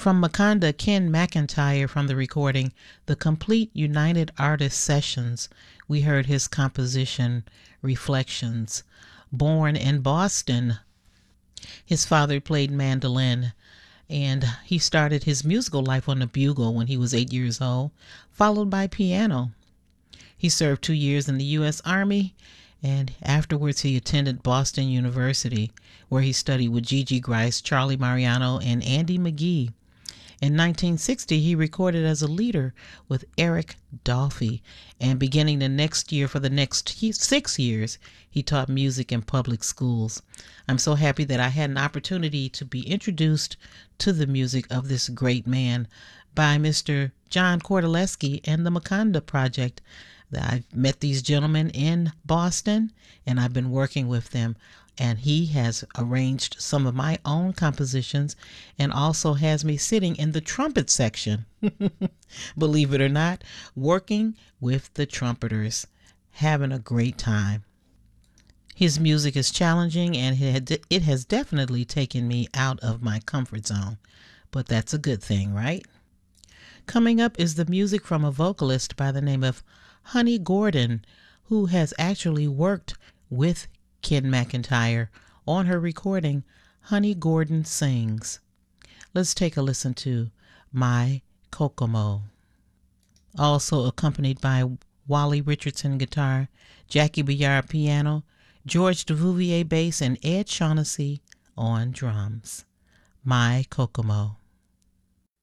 From Makonda, Ken McIntyre from the recording The Complete United Artists Sessions, we heard his composition Reflections. Born in Boston, his father played mandolin, and he started his musical life on the bugle when he was 8 years old, followed by piano. He served 2 years in the U.S. Army, and afterwards he attended Boston University, where he studied with Gigi Grice, Charlie Mariano, and Andy McGee. In 1960, he recorded as a leader with Eric Dolphy, and beginning the next year for the next 6 years, he taught music in public schools. I'm so happy that I had an opportunity to be introduced to the music of this great man by Mr. John Kordeleski and the Makonda Project. I've met these gentlemen in Boston, and I've been working with them. And he has arranged some of my own compositions and also has me sitting in the trumpet section, believe it or not, working with the trumpeters, having a great time. His music is challenging, and it has definitely taken me out of my comfort zone, but that's a good thing, right? Coming up is the music from a vocalist by the name of Honey Gordon, who has actually worked with Ken McIntyre on her recording Honey Gordon Sings. Let's take a listen to My Kokomo. Also accompanied by Wally Richardson guitar, Jackie Bayard piano, George Duvivier bass, and Ed Shaughnessy on drums. My Kokomo.